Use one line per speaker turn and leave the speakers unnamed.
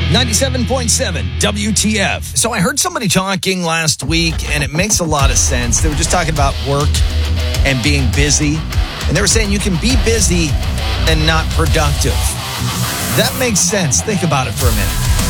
97.7 WTF.
So I heard somebody talking last week, and it makes a lot of sense. They were just talking about work and being busy. And they were saying you can be busy and not productive. That makes sense. Think about it for a minute.